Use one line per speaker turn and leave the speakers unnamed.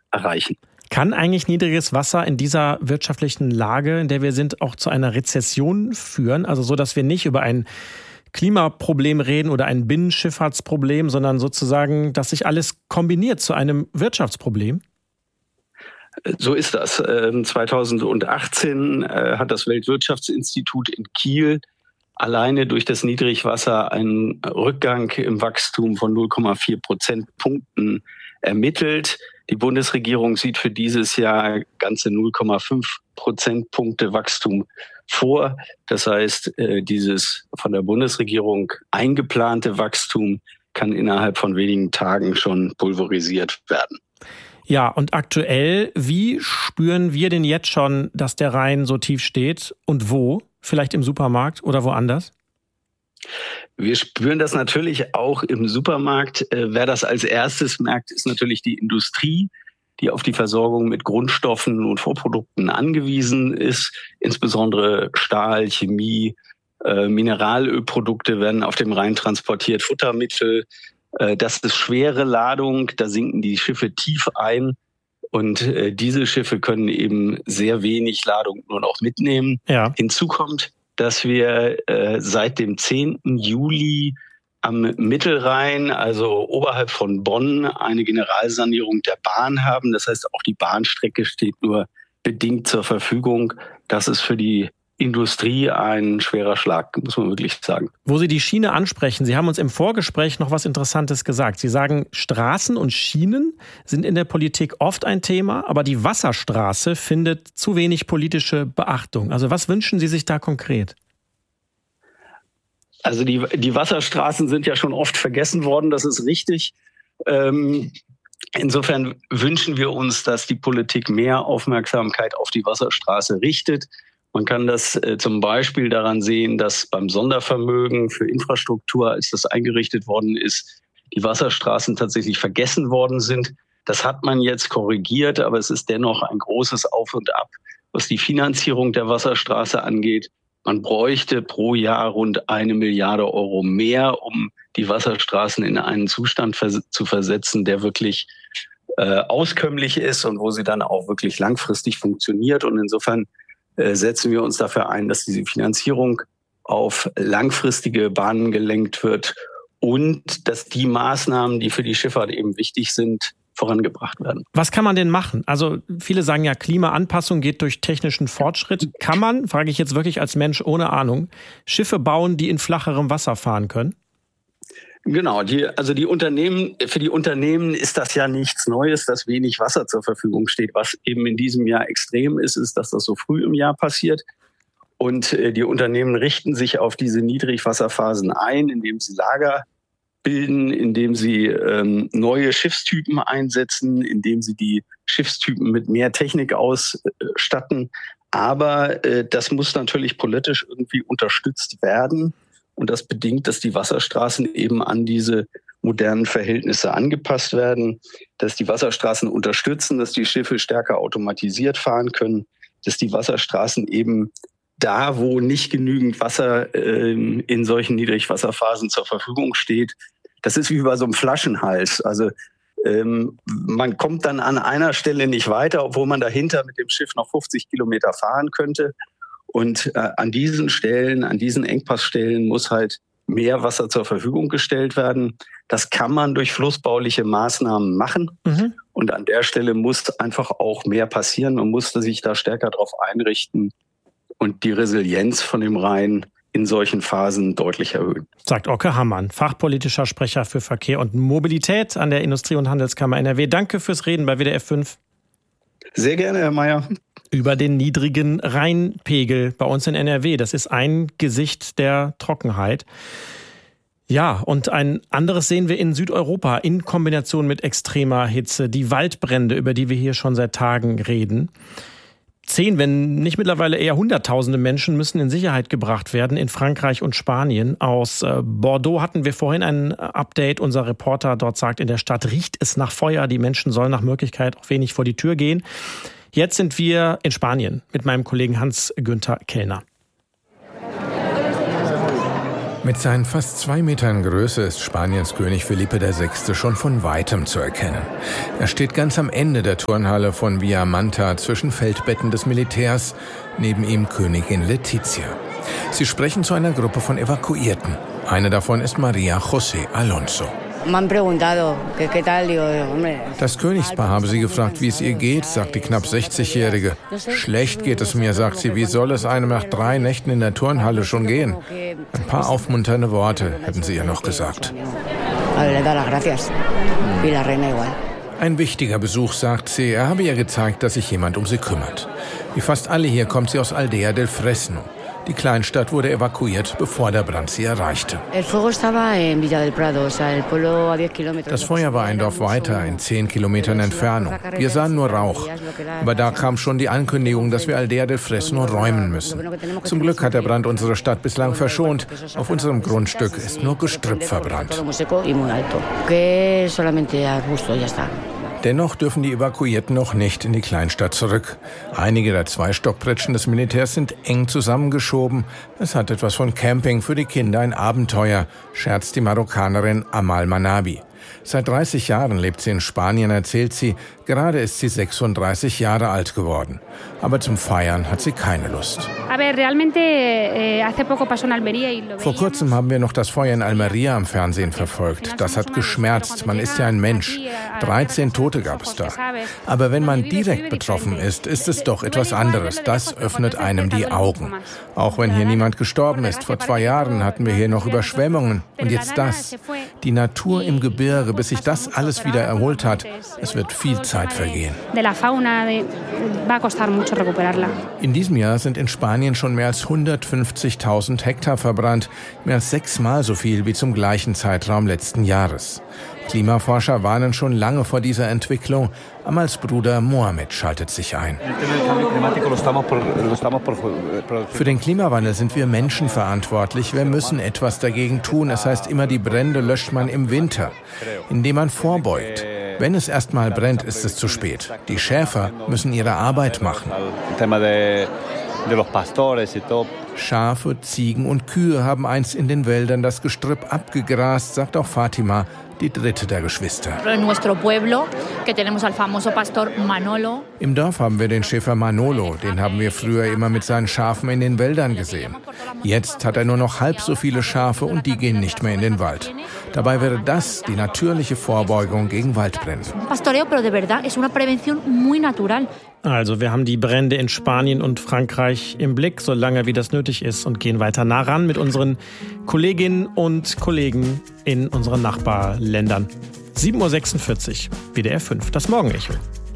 erreichen.
Kann eigentlich niedriges Wasser in dieser wirtschaftlichen Lage, in der wir sind, auch zu einer Rezession führen? Also so, dass wir nicht über ein Klimaproblem reden oder ein Binnenschifffahrtsproblem, sondern sozusagen, dass sich alles kombiniert zu einem Wirtschaftsproblem?
So ist das. 2018 hat das Weltwirtschaftsinstitut in Kiel alleine durch das Niedrigwasser einen Rückgang im Wachstum von 0,4 Prozentpunkten ermittelt. Die Bundesregierung sieht für dieses Jahr ganze 0,5 Prozentpunkte Wachstum vor. Das heißt, dieses von der Bundesregierung eingeplante Wachstum kann innerhalb von wenigen Tagen schon pulverisiert werden.
Ja, und aktuell, wie spüren wir denn jetzt schon, dass der Rhein so tief steht und wo? Vielleicht im Supermarkt oder woanders?
Wir spüren das natürlich auch im Supermarkt. Wer das als erstes merkt, ist natürlich die Industrie, die auf die Versorgung mit Grundstoffen und Vorprodukten angewiesen ist. Insbesondere Stahl, Chemie, Mineralölprodukte werden auf dem Rhein transportiert, Futtermittel. Das ist schwere Ladung, da sinken die Schiffe tief ein. Und diese Schiffe können eben sehr wenig Ladung nur noch mitnehmen. Ja. Hinzu kommt, dass wir seit dem 10. Juli am Mittelrhein, also oberhalb von Bonn, eine Generalsanierung der Bahn haben. Das heißt, auch die Bahnstrecke steht nur bedingt zur Verfügung. Das ist für die Industrie ein schwerer Schlag, muss man wirklich sagen.
Wo Sie die Schiene ansprechen, Sie haben uns im Vorgespräch noch was Interessantes gesagt. Sie sagen, Straßen und Schienen sind in der Politik oft ein Thema, aber die Wasserstraße findet zu wenig politische Beachtung. Also was wünschen Sie sich da konkret?
Also die Wasserstraßen sind ja schon oft vergessen worden, das ist richtig. Insofern wünschen wir uns, dass die Politik mehr Aufmerksamkeit auf die Wasserstraße richtet. Man kann das zum Beispiel daran sehen, dass beim Sondervermögen für Infrastruktur, als das eingerichtet worden ist, die Wasserstraßen tatsächlich vergessen worden sind. Das hat man jetzt korrigiert, aber es ist dennoch ein großes Auf und Ab, was die Finanzierung der Wasserstraße angeht. Man bräuchte pro Jahr rund 1 Milliarde Euro mehr, um die Wasserstraßen in einen Zustand zu versetzen, der wirklich auskömmlich ist und wo sie dann auch wirklich langfristig funktioniert. Und insofern setzen wir uns dafür ein, dass diese Finanzierung auf langfristige Bahnen gelenkt wird und dass die Maßnahmen, die für die Schifffahrt eben wichtig sind, vorangebracht werden.
Was kann man denn machen? Also viele sagen ja, Klimaanpassung geht durch technischen Fortschritt. Kann man, frage ich jetzt wirklich als Mensch ohne Ahnung, Schiffe bauen, die in flacherem Wasser fahren können?
Genau, für die Unternehmen ist das ja nichts Neues, dass wenig Wasser zur Verfügung steht. Was eben in diesem Jahr extrem ist, dass das so früh im Jahr passiert. Und die Unternehmen richten sich auf diese Niedrigwasserphasen ein, indem sie Lager bilden, indem sie neue Schiffstypen einsetzen, indem sie die Schiffstypen mit mehr Technik ausstatten. Aber das muss natürlich politisch irgendwie unterstützt werden. Und das bedingt, dass die Wasserstraßen eben an diese modernen Verhältnisse angepasst werden, dass die Wasserstraßen unterstützen, dass die Schiffe stärker automatisiert fahren können, dass die Wasserstraßen eben da, wo nicht genügend Wasser in solchen Niedrigwasserphasen zur Verfügung steht, das ist wie bei so einem Flaschenhals. Also man kommt dann an einer Stelle nicht weiter, obwohl man dahinter mit dem Schiff noch 50 Kilometer fahren könnte. Und an diesen Stellen, an diesen Engpassstellen muss halt mehr Wasser zur Verfügung gestellt werden. Das kann man durch flussbauliche Maßnahmen machen. Mhm. Und an der Stelle muss einfach auch mehr passieren. Man musste sich da stärker darauf einrichten und die Resilienz von dem Rhein in solchen Phasen deutlich erhöhen.
Sagt Oke Hammann, fachpolitischer Sprecher für Verkehr und Mobilität an der Industrie- und Handelskammer NRW. Danke fürs Reden bei WDR 5.
Sehr gerne, Herr Mayer.
Über den niedrigen Rheinpegel bei uns in NRW. Das ist ein Gesicht der Trockenheit. Ja, und ein anderes sehen wir in Südeuropa in Kombination mit extremer Hitze. Die Waldbrände, über die wir hier schon seit Tagen reden. 10, wenn nicht mittlerweile eher Hunderttausende Menschen müssen in Sicherheit gebracht werden in Frankreich und Spanien. Aus Bordeaux hatten wir vorhin ein Update. Unser Reporter dort sagt, in der Stadt riecht es nach Feuer. Die Menschen sollen nach Möglichkeit auch wenig vor die Tür gehen. Jetzt sind wir in Spanien mit meinem Kollegen Hans-Günther Kellner.
Mit seinen fast 2 Metern Größe ist Spaniens König Felipe VI. Schon von Weitem zu erkennen. Er steht ganz am Ende der Turnhalle von Via Manta zwischen Feldbetten des Militärs, neben ihm Königin Letizia. Sie sprechen zu einer Gruppe von Evakuierten. Eine davon ist Maria José Alonso. Das Königspaar habe sie gefragt, wie es ihr geht, sagt die knapp 60-Jährige. Schlecht geht es mir, sagt sie. Wie soll es einem nach 3 Nächten in der Turnhalle schon gehen? Ein paar aufmunternde Worte hätten sie ihr noch gesagt. Ein wichtiger Besuch, sagt sie. Er habe ihr gezeigt, dass sich jemand um sie kümmert. Wie fast alle hier kommt sie aus Aldea del Fresno. Die Kleinstadt wurde evakuiert, bevor der Brand sie erreichte. Das Feuer war ein Dorf weiter, in 10 Kilometern Entfernung. Wir sahen nur Rauch. Aber da kam schon die Ankündigung, dass wir Aldea del Fresno räumen müssen. Zum Glück hat der Brand unsere Stadt bislang verschont. Auf unserem Grundstück ist nur Gestrüpp verbrannt. Dennoch dürfen die Evakuierten noch nicht in die Kleinstadt zurück. Einige der 2 Stockpritschen des Militärs sind eng zusammengeschoben. Es hat etwas von Camping, für die Kinder ein Abenteuer, scherzt die Marokkanerin Amal Manabi. Seit 30 Jahren lebt sie in Spanien, erzählt sie. Gerade ist sie 36 Jahre alt geworden. Aber zum Feiern hat sie keine Lust. Vor kurzem haben wir noch das Feuer in Almería am Fernsehen verfolgt. Das hat geschmerzt. Man ist ja ein Mensch. 13 Tote gab es da. Aber wenn man direkt betroffen ist, ist es doch etwas anderes. Das öffnet einem die Augen. Auch wenn hier niemand gestorben ist. Vor 2 Jahren hatten wir hier noch Überschwemmungen. Und jetzt das. Die Natur im Gebirge, bis sich das alles wieder erholt hat. Es wird viel Zeit vergehen. In diesem Jahr sind in Spanien schon mehr als 150.000 Hektar verbrannt. Mehr als 6-mal so viel wie zum gleichen Zeitraum letzten Jahres. Klimaforscher warnen schon lange vor dieser Entwicklung. Amals Bruder Mohamed schaltet sich ein. Für den Klimawandel sind wir Menschen verantwortlich. Wir müssen etwas dagegen tun. Es heißt immer, die Brände löscht man im Winter, indem man vorbeugt. Wenn es erstmal brennt, ist es zu spät. Die Schäfer müssen ihre Arbeit machen. Schafe, Ziegen und Kühe haben einst in den Wäldern das Gestrüpp abgegrast, sagt auch Fatima, die dritte der Geschwister. Im Dorf haben wir den Schäfer Manolo, den haben wir früher immer mit seinen Schafen in den Wäldern gesehen. Jetzt hat er nur noch halb so viele Schafe und die gehen nicht mehr in den Wald. Dabei wäre das die natürliche Vorbeugung gegen Waldbrände.
Also wir haben die Brände in Spanien und Frankreich im Blick, solange wie das nötig ist, und gehen weiter nah ran mit unseren Kolleginnen und Kollegen in unseren Nachbarländern. 7:46 Uhr, WDR 5, das Morgenecho.